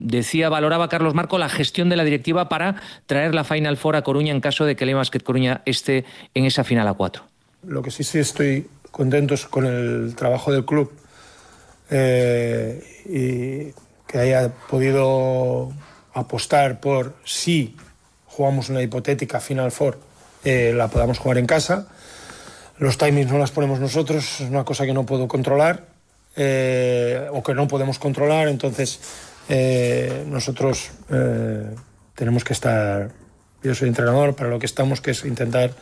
valoraba Carlos Marco la gestión de la directiva para traer la Final Four a Coruña en caso de que el Basket Coruña esté en esa final a 4. Lo que sí estoy contento es con el trabajo del club y que haya podido apostar por, si jugamos una hipotética Final Four, la podamos jugar en casa. Los timings no las ponemos nosotros, es una cosa que no puedo controlar o que no podemos controlar, entonces nosotros tenemos que estar, yo soy entrenador, para lo que estamos, que es intentar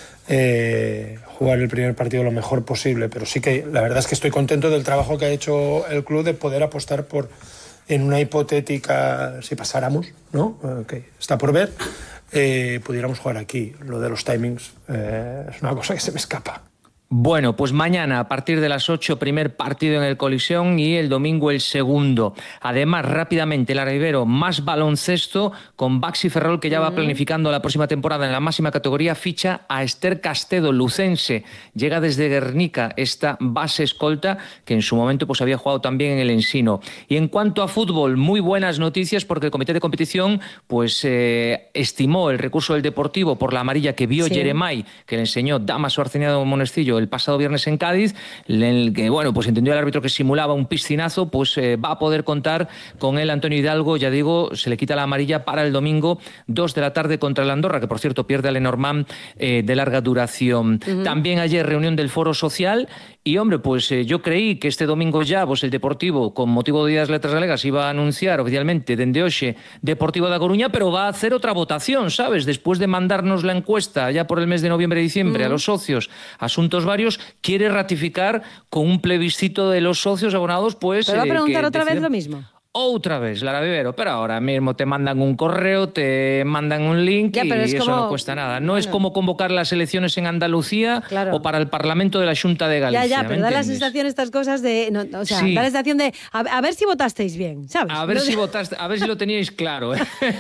jugar el primer partido lo mejor posible, pero sí que la verdad es que estoy contento del trabajo que ha hecho el club de poder apostar por, en una hipotética, si pasáramos, ¿no? Que está por ver, pudiéramos jugar aquí. Lo de los timings es una cosa que se me escapa. Bueno, pues mañana a partir de las 8, primer partido en el Coliseum y el domingo el segundo. Además, rápidamente, el Arribero, más baloncesto con Baxi Ferrol, que ya va planificando la próxima temporada en la máxima categoría, ficha a Esther Castedo, lucense. Llega desde Guernica esta base escolta que en su momento pues había jugado también en el Ensino. Y en cuanto a fútbol, muy buenas noticias porque el comité de competición pues estimó el recurso del Deportivo por la amarilla que vio Jeremai, que le enseñó Damaso Arceñado Monestillo el pasado viernes en Cádiz, en el que, bueno, pues entendió el árbitro que simulaba un piscinazo, pues va a poder contar con él Antonio Hidalgo, ya digo, se le quita la amarilla para el domingo 2 de la tarde contra el Andorra, que por cierto pierde al Lenormand de larga duración. También ayer reunión del Foro Social y, hombre, pues yo creí que este domingo ya, pues el Deportivo, con motivo de Días Letras Galegas, iba a anunciar oficialmente dende hoxe Deportivo da Coruña, pero va a hacer otra votación, ¿sabes? Después de mandarnos la encuesta ya por el mes de noviembre-diciembre a los socios, asuntos varios, quiere ratificar con un plebiscito de los socios abonados, pues... ¿Pero va a preguntar otra vez lo mismo? Otra vez, Lara Vivero, pero ahora mismo te mandan un correo, te mandan un link y eso como... no cuesta nada. No es como convocar las elecciones en Andalucía o para el Parlamento de la Xunta de Galicia. Ya, pero da la sensación estas cosas de... No, o sea, da la sensación de a ver si votasteis bien, ¿sabes? A ver si votaste, a ver si lo teníais claro.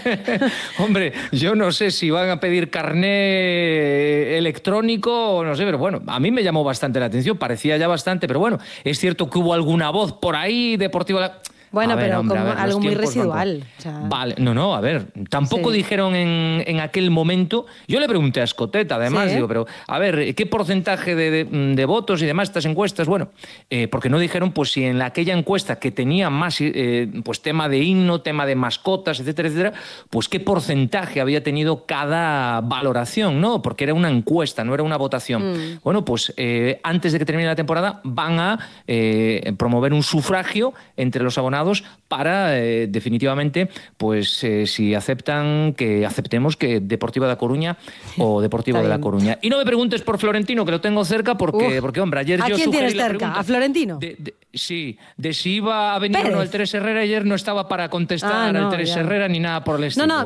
Hombre, yo no sé si van a pedir carné electrónico o no sé, pero bueno, a mí me llamó bastante la atención, parecía ya bastante, pero bueno, es cierto que hubo alguna voz por ahí, Deportiva... Bueno, ver, pero hombre, como ver, algo muy residual. O sea... Vale, no, a ver, tampoco dijeron en aquel momento, yo le pregunté a Escotet, además, digo, pero a ver, ¿qué porcentaje de votos y demás estas encuestas? Bueno, porque no dijeron, pues si en aquella encuesta que tenía más pues tema de himno, tema de mascotas, etcétera, etcétera, pues qué porcentaje había tenido cada valoración, ¿no? Porque era una encuesta, no era una votación. Bueno, pues antes de que termine la temporada van a promover un sufragio entre los abonados para definitivamente, pues si aceptan, que aceptemos que Deportiva da Coruña o Deportivo de La Coruña. Y no me preguntes por Florentino, que lo tengo cerca, porque hombre, ayer yo sugerí tienes cerca? La pregunta. ¿A Florentino? Sí, de si iba a venir o no el Teres Herrera, ayer no estaba para contestar al Teres Herrera ni nada por el estilo. No,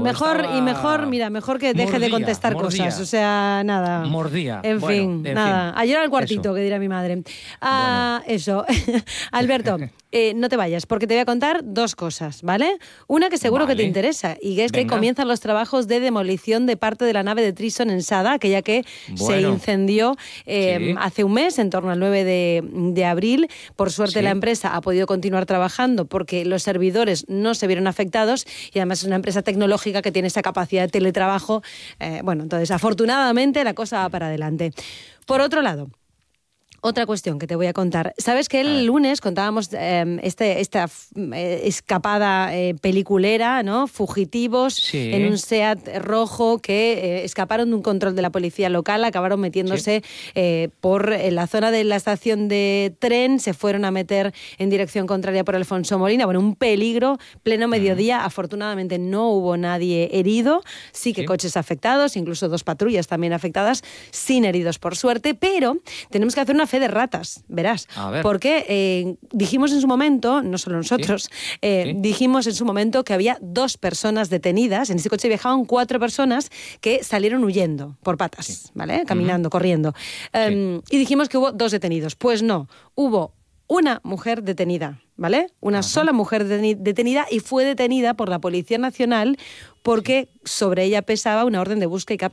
mejor que deje de contestar cosas, o sea, nada. Mordía. En fin, nada. Ayer al cuartito, eso. Que dirá mi madre. Eso. Alberto, no te vayas, porque te voy a contar dos cosas, ¿vale? Una que seguro que te interesa, y es que comienzan los trabajos de demolición de parte de la nave de Trison en Sada, aquella que se incendió hace un mes, en torno al 9 de abril. Por suerte la empresa ha podido continuar trabajando porque los servidores no se vieron afectados y además es una empresa tecnológica que tiene esa capacidad de teletrabajo. Entonces afortunadamente la cosa va para adelante. Por otro lado, otra cuestión que te voy a contar. Sabes que el lunes contábamos esta escapada peliculera, ¿no? Fugitivos en un SEAT rojo que escaparon de un control de la policía local, acabaron metiéndose por la zona de la estación de tren, se fueron a meter en dirección contraria por Alfonso Molina. Bueno, un peligro, pleno mediodía. Afortunadamente no hubo nadie herido, sí que coches afectados, incluso 2 patrullas también afectadas, sin heridos por suerte, pero tenemos que hacer una fe de ratas, verás. Porque dijimos en su momento, no solo nosotros, dijimos en su momento que había 2 personas detenidas. En ese coche viajaban 4 personas que salieron huyendo por patas, ¿vale? Caminando, corriendo. Y dijimos que hubo 2 detenidos. Pues no, hubo una mujer detenida, ¿vale? Una sola mujer detenida, y fue detenida por la Policía Nacional porque sobre ella pesaba una orden de busca y captura.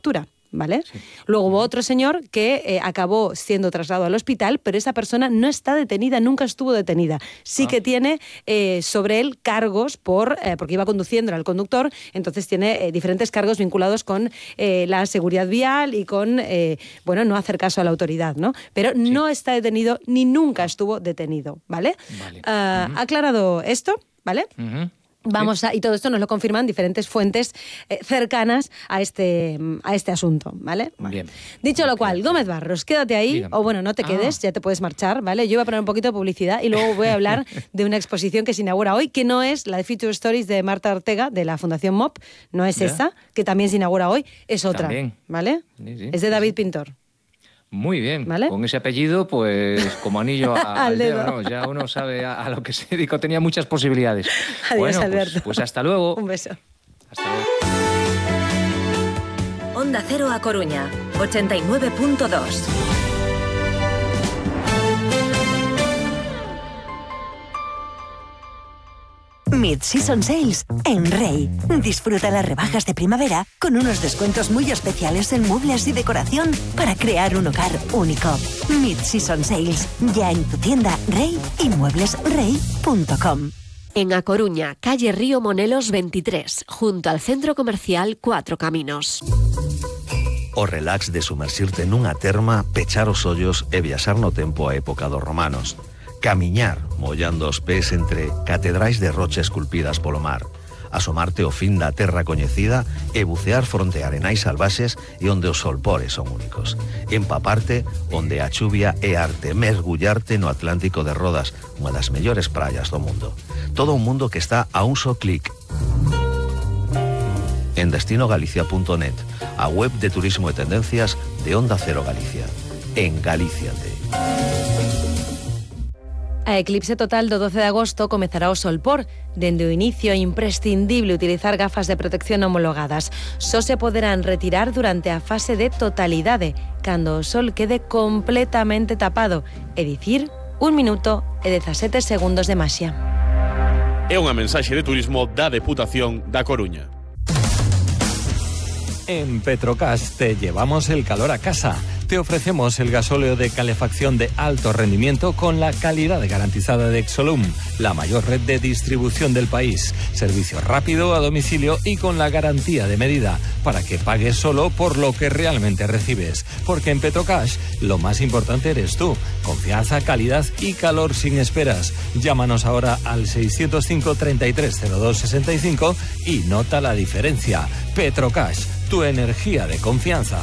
¿vale? Sí. Luego hubo otro señor que acabó siendo trasladado al hospital, pero esa persona no está detenida, nunca estuvo detenida. Sí que tiene sobre él cargos porque iba conduciendo, era el conductor, entonces tiene diferentes cargos vinculados con la seguridad vial y con, no hacer caso a la autoridad, ¿no? Pero no está detenido ni nunca estuvo detenido, ¿vale? Aclarado esto, ¿vale? Y todo esto nos lo confirman diferentes fuentes cercanas a este asunto, ¿vale? Bien. Dicho lo cual, Gómez Barros, quédate ahí, dígame. O bueno, no te quedes, ya te puedes marchar, ¿vale? Yo voy a poner un poquito de publicidad y luego voy a hablar de una exposición que se inaugura hoy, que no es la de Future Stories de Marta Ortega, de la Fundación MOP, no es esa, que también se inaugura hoy, es otra, también. ¿Vale? Sí, es de David Pintor. Muy bien, ¿vale? Con ese apellido, pues como anillo al dedo, ¿no? Ya uno sabe a lo que se dedicó, tenía muchas posibilidades. Adiós, Alberto. Pues hasta luego. Un beso. Hasta luego. Onda Cero A Coruña, 89.2. Mid-Season Sales en Rey. Disfruta las rebajas de primavera con unos descuentos muy especiales en muebles y decoración para crear un hogar único. Mid-Season Sales, ya en tu tienda Rey y mueblesrey.com. En A Coruña, calle Río Monelos 23, junto al Centro Comercial Cuatro Caminos. O relax de sumerxirte nunha terma, pechar os ollos e viaxar no tempo a época dos romanos. Camiñar, mollando os pés entre catedrais de rocha esculpidas polo mar. Asomarte ao fin da terra coñecida e bucear fronte a arenais salvaxes e onde os solpores son únicos. Empaparte onde a chuvia é arte, mergullarte no Atlántico de Rodas, unha das mellores praias do mundo. Todo un mundo que está a un só clic. En destinogalicia.net, a web de turismo e tendencias de Onda Cero Galicia. En Galíciate. A eclipse total do 12 de agosto comezará o solpor. Dende o inicio é imprescindible utilizar gafas de protección homologadas. Só se poderán retirar durante a fase de totalidade, cando o sol quede completamente tapado, é dicir, 1 minuto e 17 segundos de maxia. É unha mensaxe de turismo da Deputación da Coruña. En Petrocash te llevamos el calor a casa. Te ofrecemos el gasóleo de calefacción de alto rendimiento con la calidad garantizada de Exolum, la mayor red de distribución del país. Servicio rápido a domicilio y con la garantía de medida para que pagues solo por lo que realmente recibes. Porque en Petrocash lo más importante eres tú. Confianza, calidad y calor sin esperas. Llámanos ahora al 605 3302 65 y nota la diferencia. Petrocash, tu energía de confianza.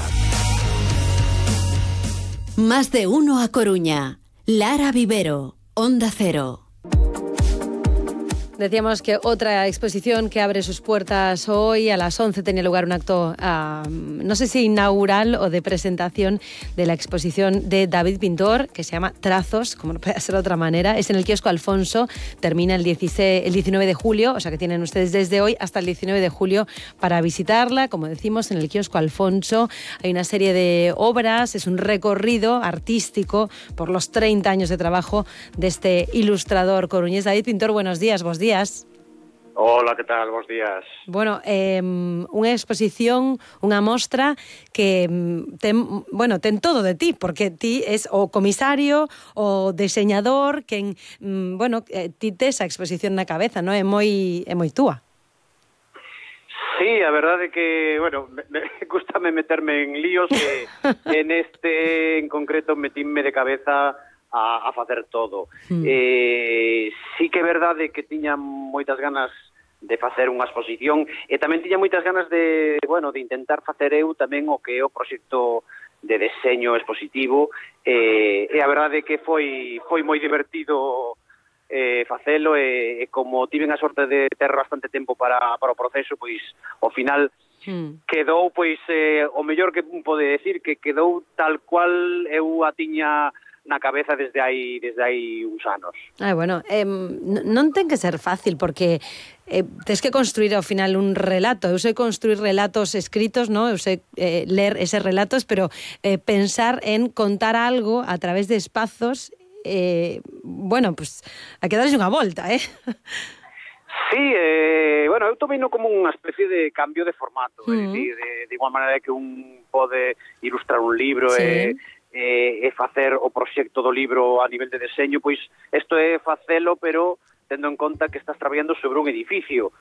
Más de uno a Coruña. Lara Vivero, Onda Cero. Decíamos que otra exposición que abre sus puertas hoy a las 11 tenía lugar un acto, no sé si inaugural o de presentación de la exposición de David Pintor, que se llama Trazos, como no puede ser de otra manera. Es en el kiosco Alfonso, termina el 19 de julio, o sea que tienen ustedes desde hoy hasta el 19 de julio para visitarla. Como decimos, en el kiosco Alfonso hay una serie de obras, es un recorrido artístico por los 30 años de trabajo de este ilustrador coruñés. David Pintor, buenos días, vos días. Hola, ¿qué tal? Bos días. Bueno, unha exposición, unha mostra que ten todo de ti, porque ti es o comisario o diseñador, quen, ti tes a exposición na cabeza, non? É moi túa. Sí, a verdade é que, gústame meterme en líos que en concreto metíme de cabeza a facer todo. Sí que é verdade que tiña moitas ganas de facer unha exposición e tamén tiña moitas ganas de intentar facer eu tamén o que é o proxecto de deseño expositivo e a verdade é que foi moi divertido facelo e como tiven a sorte de ter bastante tempo para o proceso, pois ao final quedou o mellor que pode decir que quedou tal cual eu a tiña na cabeza desde hai uns anos. Non ten que ser fácil porque tes que construir ao final un relato. Eu sei construir relatos escritos, ¿no? Eu sei ler eses relatos, pero pensar en contar algo a través de espazos, hai que darlle unha volta, Sí, eu eu tomei como unha especie de cambio de formato, é dicir, de igual maneira que un pode ilustrar un libro e facer o proxecto do libro a nivel de deseño, pois isto é facelo, pero tendo en conta que estás traballando sobre un edificio,